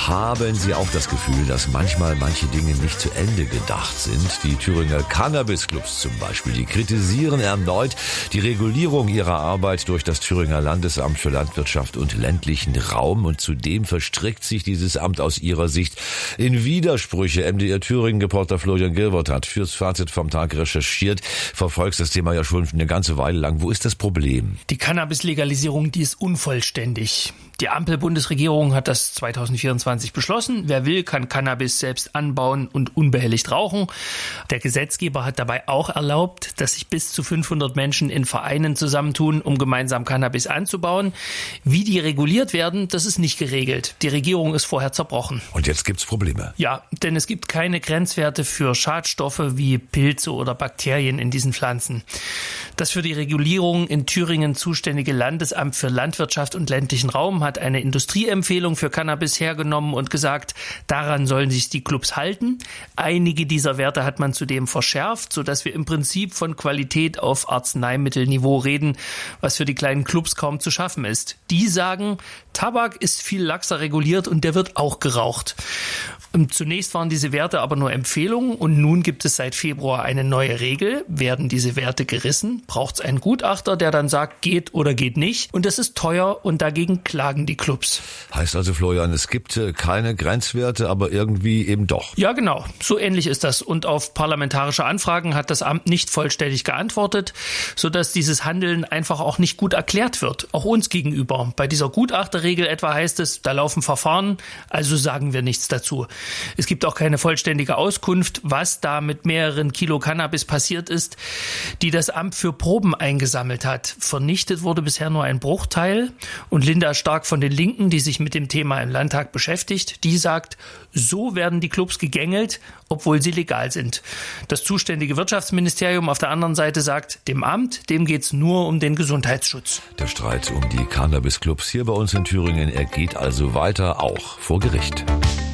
Haben Sie auch das Gefühl, dass manchmal manche Dinge nicht zu Ende gedacht sind? Die Thüringer Cannabis-Clubs zum Beispiel, die kritisieren erneut die Regulierung ihrer Arbeit durch das Thüringer Landesamt für Landwirtschaft und ländlichen Raum. Und zudem verstrickt sich dieses Amt aus ihrer Sicht in Widersprüche. MDR Thüringen-Reporter Florian Gilbert hat fürs Fazit vom Tag recherchiert. Verfolgst das Thema ja schon eine ganze Weile lang. Wo ist das Problem? Die Cannabis-Legalisierung, die ist unvollständig. Die Ampel-Bundesregierung hat das 2024 beschlossen. Wer will, kann Cannabis selbst anbauen und unbehelligt rauchen. Der Gesetzgeber hat dabei auch erlaubt, dass sich bis zu 500 Menschen in Vereinen zusammentun, um gemeinsam Cannabis anzubauen. Wie die reguliert werden, das ist nicht geregelt. Die Regierung ist vorher zerbrochen. Und jetzt gibt's Probleme. Ja, denn es gibt keine Grenzwerte für Schadstoffe wie Pilze oder Bakterien in diesen Pflanzen. Das für die Regulierung in Thüringen zuständige Landesamt für Landwirtschaft und ländlichen Raum hat eine Industrieempfehlung für Cannabis hergenommen und gesagt, daran sollen sich die Clubs halten. Einige dieser Werte hat man zudem verschärft, sodass wir im Prinzip von Qualität auf Arzneimittelniveau reden, was für die kleinen Clubs kaum zu schaffen ist. Die sagen, Tabak ist viel laxer reguliert und der wird auch geraucht. Zunächst waren diese Werte aber nur Empfehlungen und nun gibt es seit Februar eine neue Regel. Werden diese Werte gerissen, braucht es einen Gutachter, der dann sagt, geht oder geht nicht. Und das ist teuer und dagegen klagen die Clubs. Heißt also, Florian, es gibt keine Grenzwerte, aber irgendwie eben doch. Ja, genau. So ähnlich ist das. Und auf parlamentarische Anfragen hat das Amt nicht vollständig geantwortet, sodass dieses Handeln einfach auch nicht gut erklärt wird. Auch uns gegenüber. Bei dieser Gutachterregel etwa heißt es, da laufen Verfahren, also sagen wir nichts dazu. Es gibt auch keine vollständige Auskunft, was da mit mehreren Kilo Cannabis passiert ist, die das Amt für Proben eingesammelt hat. Vernichtet wurde bisher nur ein Bruchteil. Und Linda Stark von den Linken, die sich mit dem Thema im Landtag beschäftigt, die sagt, so werden die Clubs gegängelt, obwohl sie legal sind. Das zuständige Wirtschaftsministerium auf der anderen Seite sagt, dem Amt, dem geht's nur um den Gesundheitsschutz. Der Streit um die Cannabis-Clubs hier bei uns in Thüringen, er geht also weiter, auch vor Gericht.